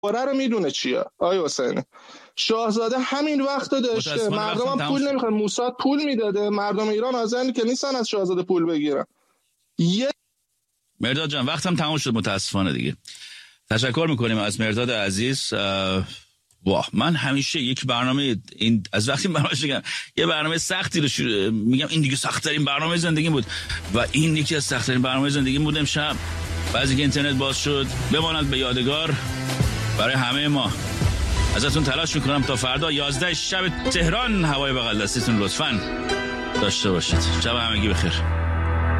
رو میدونه چیه آیا حسینی. شاهزاده همین وقتو داشته، مردم هم پول نمیخوان، موساد پول میداده، مردم ایران حاضرن که نیستن از شاهزاده پول بگیرن. مرداد جان وقتم تموم شد متاسفانه دیگه. تشکر میکنیم از مرداد عزیز. واه من همیشه یک برنامه این از وقتی برنامه میگم یه برنامه سختی رو میگم این دیگه سخت‌ترین برنامه زندگیم بود و این یکی از سخت‌ترین برنامه زندگیم بود. امشب بعضی که اینترنت باز شد بماند به یادگار برای همه ما. ازتون تلاش میکنم تا فردا 11 شب تهران هوای بغل دستیتون لطفاً داشته باشید. شب همگی بخیر.